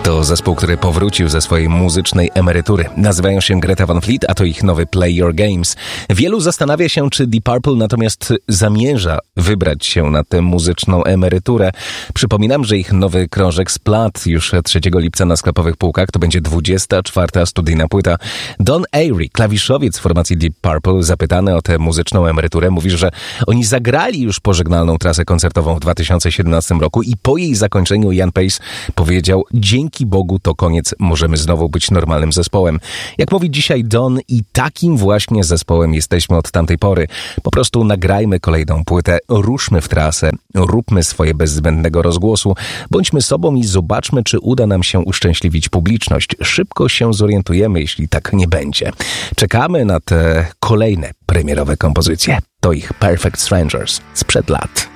To zespół, który powrócił ze swojej muzycznej emerytury. Nazywają się Greta Van Fleet, a to ich nowy Play Your Games. Wielu zastanawia się, czy Deep Purple natomiast zamierza wybrać się na tę muzyczną emeryturę. Przypominam, że ich nowy krążek Splat już 3 lipca na sklepowych półkach. To będzie 24. studyjna płyta. Don Airey, klawiszowiec formacji Deep Purple, zapytany o tę muzyczną emeryturę, mówi, że oni zagrali już pożegnalną trasę koncertową w 2017 roku i po jej zakończeniu Ian Paice powiedział: dzięki Bogu to koniec, możemy znowu być normalnym zespołem. Jak mówi dzisiaj Don, i takim właśnie zespołem jesteśmy od tamtej pory. Po prostu nagrajmy kolejną płytę, ruszmy w trasę, róbmy swoje bez zbędnego rozgłosu, bądźmy sobą i zobaczmy, czy uda nam się uszczęśliwić publiczność. Szybko się zorientujemy, jeśli tak nie będzie. Czekamy na te kolejne premierowe kompozycje. To ich Perfect Strangers sprzed lat.